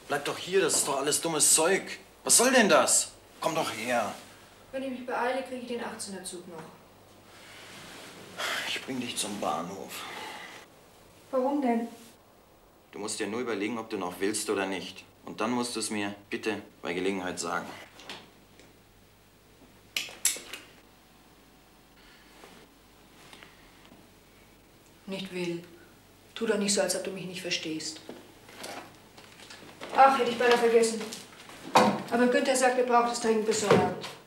Bleib doch hier, das ist doch alles dummes Zeug. Was soll denn das? Komm doch her. Wenn ich mich beeile, kriege ich den 18er Zug noch. Ich bring dich zum Bahnhof. Warum denn? Du musst dir nur überlegen, ob du noch willst oder nicht. Und dann musst du es mir bitte bei Gelegenheit sagen. Nicht will. Tu doch nicht so, als ob du mich nicht verstehst. Ach, hätte ich beinahe vergessen. Aber Günther sagt, er braucht es dringend besorgt.